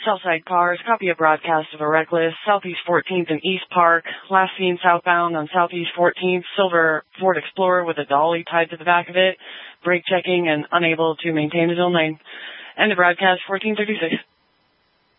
Southside cars, copy a broadcast of a reckless, Southeast 14th and East Park, last seen southbound on Southeast 14th, silver Ford Explorer with a dolly tied to the back of it, brake checking and unable to maintain his own lane. End of broadcast 1436.